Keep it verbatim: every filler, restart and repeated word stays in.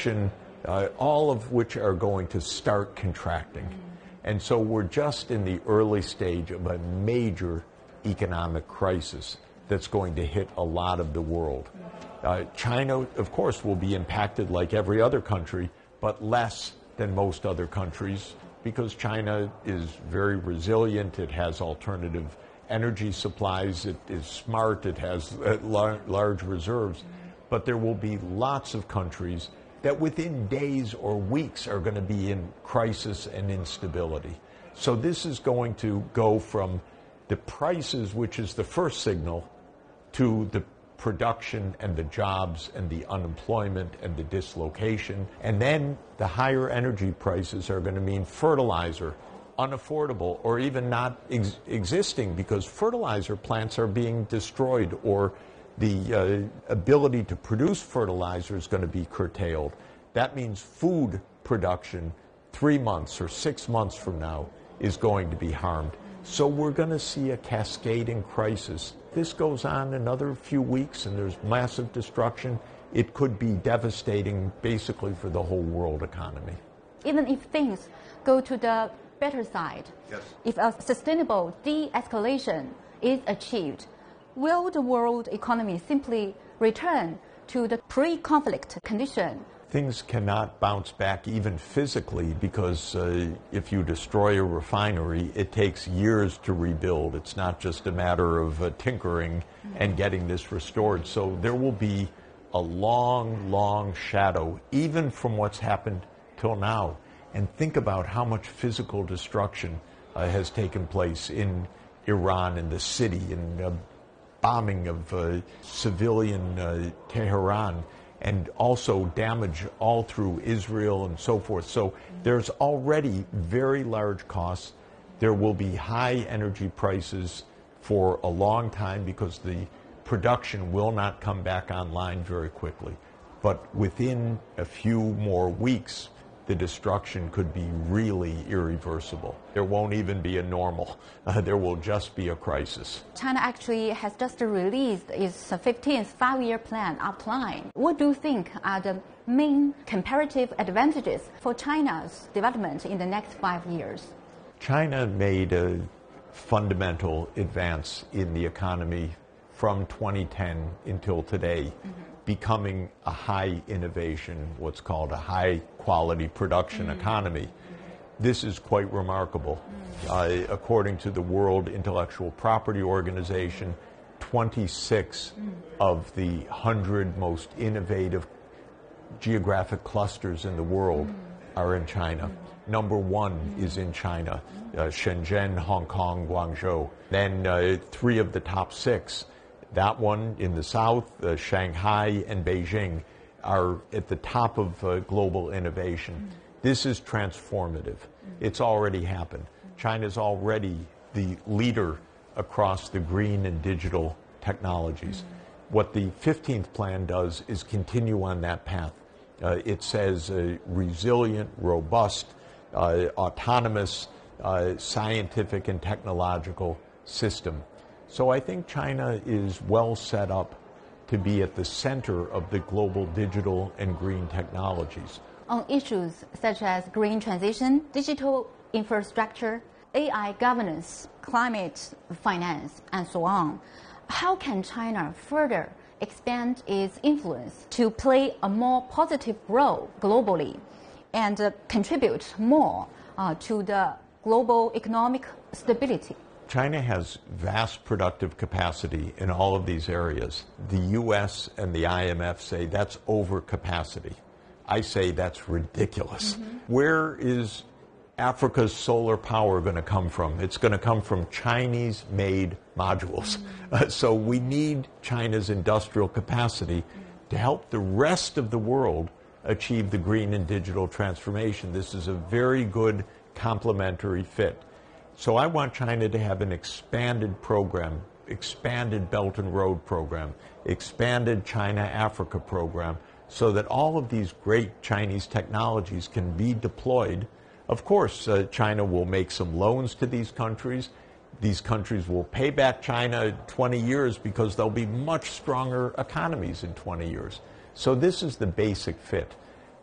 production, uh, all of which are going to start contracting. And so we're just in the early stage of a major economic crisis that's going to hit a lot of the world. Uh, China, of course, will be impacted like every other country, but less than most other countries because China is very resilient. It has alternative energy supplies. It is smart. It has uh, lar- large reserves. But there will be lots of countries that within days or weeks are going to be in crisis and instability. So this is going to go from the prices, which is the first signal, to the production and the jobs and the unemployment and the dislocation. And then the higher energy prices are going to mean fertilizer, unaffordable, or even not ex- existing because fertilizer plants are being destroyed, or the uh, ability to produce fertilizer is going to be curtailed. That means food production three months or six months from now is going to be harmed. So we're going to see a cascading crisis. This goes on another few weeks and there's massive destruction. It could be devastating basically for the whole world economy. Even if things go to the better side, yes. If a sustainable de-escalation is achieved, will the world economy simply return to the pre-conflict condition? Things cannot bounce back even physically because uh, if you destroy a refinery, it takes years to rebuild. It's not just a matter of uh, tinkering mm-hmm. and getting this restored. So there will be a long, long shadow, even from what's happened till now. And think about how much physical destruction uh, has taken place in Iran, in the city, in uh, bombing of uh, civilian uh, Tehran, and also damage all through Israel and so forth. So there's already very large costs. There will be high energy prices for a long time because the production will not come back online very quickly. But within a few more weeks, the destruction could be really irreversible. There won't even be a normal. Uh, there will just be a crisis. China actually has just released its fifteenth five-year plan outline. What do you think are the main comparative advantages for China's development in the next five years? China made a fundamental advance in the economy from twenty ten until today. Mm-hmm. Becoming a high innovation, what's called a high quality production mm-hmm. economy. This is quite remarkable. Mm-hmm. Uh, according to the World Intellectual Property Organization, twenty-six mm-hmm. of the one hundred most innovative geographic clusters in the world mm-hmm. are in China. Mm-hmm. Number one mm-hmm. is in China, uh, Shenzhen, Hong Kong, Guangzhou. Then uh, three of the top six, that one in the south, uh, Shanghai and Beijing, are at the top of uh, global innovation. Mm-hmm. This is transformative. Mm-hmm. It's already happened. Mm-hmm. China's already the leader across the green and digital technologies. Mm-hmm. What the fifteenth plan does is continue on that path. Uh, it says a resilient, robust, uh, autonomous, uh, scientific and technological system. So I think China is well set up to be at the center of the global digital and green technologies. On issues such as green transition, digital infrastructure, A I governance, climate finance, and so on, how can China further expand its influence to play a more positive role globally and uh, contribute more uh, to the global economic stability? China has vast productive capacity in all of these areas. The U S and the I M F say that's overcapacity. I say that's ridiculous. Mm-hmm. Where is Africa's solar power going to come from? It's going to come from Chinese-made modules. Mm-hmm. Uh, so we need China's industrial capacity mm-hmm. to help the rest of the world achieve the green and digital transformation. This is a very good complementary fit. So I want China to have an expanded program, expanded Belt and Road program, expanded China-Africa program, so that all of these great Chinese technologies can be deployed. Of course, uh, China will make some loans to these countries. These countries will pay back China twenty years because they'll be much stronger economies in twenty years. So this is the basic fit.